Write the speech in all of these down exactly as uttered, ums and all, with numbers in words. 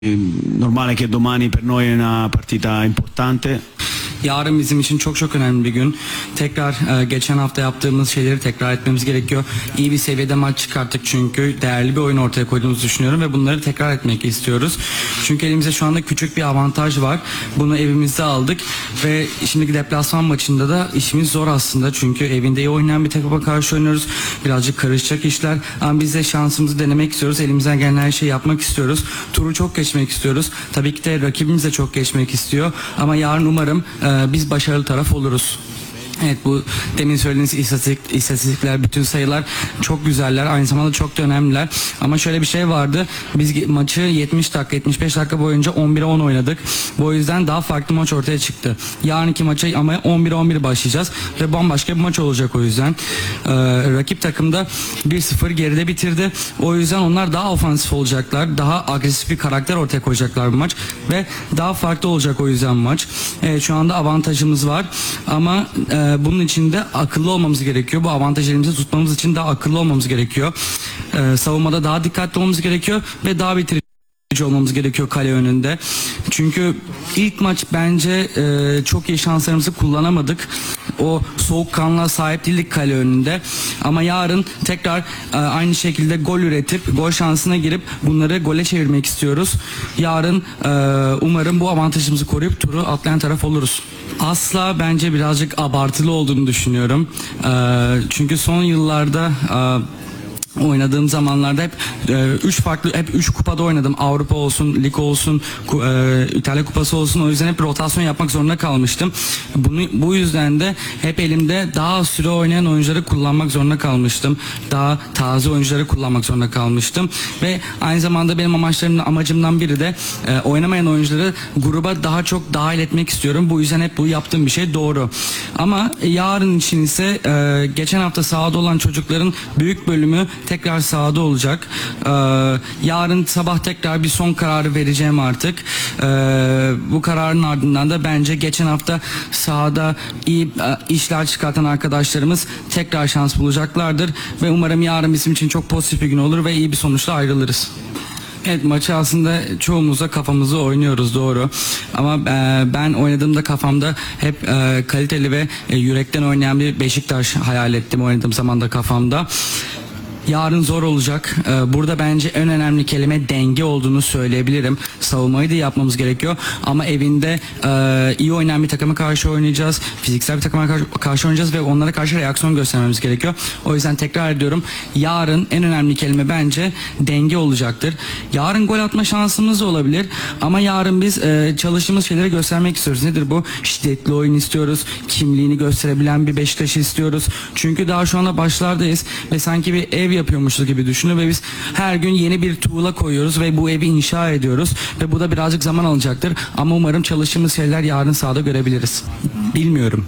Normale che domani per noi è una partita importante. Yarın bizim için çok çok önemli bir gün. Tekrar e, geçen hafta yaptığımız şeyleri tekrar etmemiz gerekiyor. İyi bir seviyede maç çıkarttık çünkü değerli bir oyun ortaya koyduğumuzu düşünüyorum ve bunları tekrar etmek istiyoruz. Çünkü elimizde şu anda küçük bir avantaj var. Bunu evimizde aldık ve şimdiki deplasman maçında da işimiz zor aslında. Çünkü evinde iyi oynayan bir takıma karşı oynuyoruz. Birazcık karışacak işler ama biz de şansımızı denemek istiyoruz. Elimizden gelen her şeyi yapmak istiyoruz. Turu çok geçmek istiyoruz. Tabii ki de rakibimiz de çok geçmek istiyor. Ama yarın umarım e, biz başarılı taraf oluruz. Evet, bu demin söylediğiniz istatistik, istatistikler, bütün sayılar çok güzeller, aynı zamanda çok da önemliler. Ama şöyle bir şey vardı, biz maçı yetmiş dakika yetmiş beş dakika boyunca on bire on oynadık. Bu yüzden daha farklı maç ortaya çıktı. Yarınki maça ama on bire on bir başlayacağız ve bambaşka bir maç olacak o yüzden. Ee, rakip takımda bir sıfır geride bitirdi. O yüzden onlar daha ofansif olacaklar, daha agresif bir karakter ortaya koyacaklar bu maç ve daha farklı olacak o yüzden maç. Evet, şu anda avantajımız var ama e, bunun için de akıllı olmamız gerekiyor. Bu avantajı elimizde tutmamız için daha akıllı olmamız gerekiyor. Ee, savunmada daha dikkatli olmamız gerekiyor ve daha bitirici olmamız gerekiyor kale önünde. Çünkü ilk maç bence e, çok iyi şanslarımızı kullanamadık. O soğukkanlığa sahip değildik kale önünde. Ama yarın tekrar e, aynı şekilde gol üretip gol şansına girip bunları gole çevirmek istiyoruz. Yarın e, umarım bu avantajımızı koruyup turu atlayan taraf oluruz. Asla bence birazcık abartılı olduğunu düşünüyorum. E, çünkü son yıllarda e, oynadığım zamanlarda hep e, üç farklı hep üç kupada oynadım. Avrupa olsun, lig olsun, ku, e, İtalya kupası olsun. O yüzden hep rotasyon yapmak zorunda kalmıştım. Bunu bu yüzden de hep elimde daha az süre oynayan oyuncuları kullanmak zorunda kalmıştım. Daha taze oyuncuları kullanmak zorunda kalmıştım ve aynı zamanda benim amaçlarımdan amacımdan biri de e, oynamayan oyuncuları gruba daha çok dahil etmek istiyorum. Bu yüzden hep bu yaptığım bir şey doğru. Ama yarın için ise e, geçen hafta sahada olan çocukların büyük bölümü tekrar sahada olacak. Ee, yarın sabah tekrar bir son kararı vereceğim artık. Ee, bu kararın ardından da bence geçen hafta sahada iyi e, işler çıkartan arkadaşlarımız tekrar şans bulacaklardır ve umarım yarın bizim için çok pozitif bir gün olur ve iyi bir sonuçla ayrılırız. Evet, maçı aslında çoğumuzda kafamızı oynuyoruz, doğru. Ama e, ben oynadığımda kafamda hep e, kaliteli ve e, yürekten oynayan bir Beşiktaş hayal ettim oynadığım zaman da kafamda. Yarın zor olacak. Burada bence en önemli kelime denge olduğunu söyleyebilirim. Savunmayı da yapmamız gerekiyor. Ama evinde iyi oynayan bir takıma karşı oynayacağız. Fiziksel bir takıma karşı oynayacağız ve onlara karşı reaksiyon göstermemiz gerekiyor. O yüzden tekrar ediyorum. Yarın en önemli kelime bence denge olacaktır. Yarın gol atma şansımız da olabilir. Ama yarın biz çalıştığımız şeyleri göstermek istiyoruz. Nedir bu? Şiddetli oyun istiyoruz. Kimliğini gösterebilen bir Beşiktaş'ı istiyoruz. Çünkü daha şu anda başlardayız ve sanki bir ev yapıyormuşuz gibi düşünün ve biz her gün yeni bir tuğla koyuyoruz ve bu evi inşa ediyoruz ve bu da birazcık zaman alacaktır ama umarım çalıştığımız şeyler yarın sahada görebiliriz. Bilmiyorum.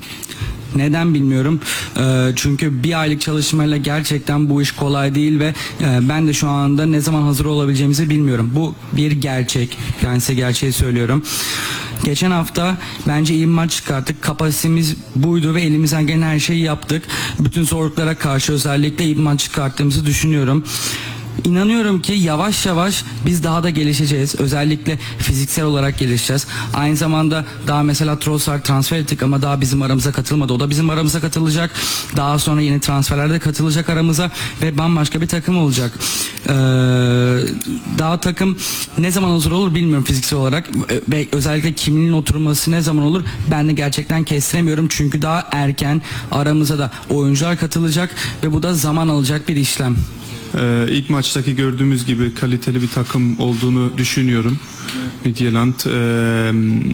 Neden bilmiyorum? Ee, çünkü bir aylık çalışmayla gerçekten bu iş kolay değil ve e, ben de şu anda ne zaman hazır olabileceğimizi bilmiyorum. Bu bir gerçek. Ben size gerçeği söylüyorum. Geçen hafta bence iyi bir maç çıkarttık. Kapasitemiz buydu ve elimizden gelen her şeyi yaptık. Bütün zorluklara karşı özellikle iyi bir maç çıkarttığımızı düşünüyorum. İnanıyorum ki yavaş yavaş biz daha da gelişeceğiz. Özellikle fiziksel olarak gelişeceğiz. Aynı zamanda daha mesela Trossard transfer ettik ama daha bizim aramıza katılmadı. O da bizim aramıza katılacak. Daha sonra yeni transferlerde katılacak aramıza ve bambaşka bir takım olacak. Ee, daha takım ne zaman hazır olur bilmiyorum fiziksel olarak. Ve özellikle kimliğin oturması ne zaman olur ben de gerçekten kestiremiyorum. Çünkü daha erken aramıza da oyuncular katılacak ve bu da zaman alacak bir işlem. Ee, ilk maçtaki gördüğümüz gibi kaliteli bir takım olduğunu düşünüyorum. Midtjylland. Ee,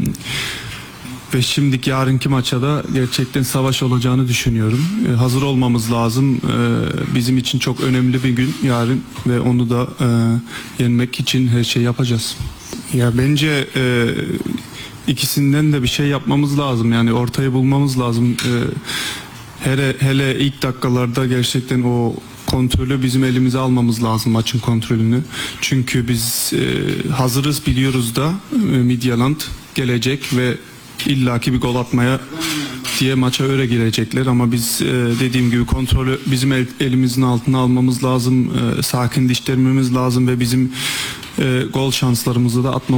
ve şimdiki yarınki maça da gerçekten savaş olacağını düşünüyorum. Ee, hazır olmamız lazım. Ee, bizim için çok önemli bir gün yarın ve onu da e, yenmek için her şey yapacağız. Ya bence e, ikisinden de bir şey yapmamız lazım. Yani ortayı bulmamız lazım. Ee, hele hele ilk dakikalarda gerçekten o kontrolü bizim elimize almamız lazım, maçın kontrolünü. Çünkü biz e, hazırız, biliyoruz da e, Midtjylland gelecek ve illaki bir gol atmaya diye maça öyle girecekler ama biz e, dediğim gibi kontrolü bizim el, elimizin altına almamız lazım, e, sakin dişlermemiz lazım ve bizim e, gol şanslarımızı da atmamız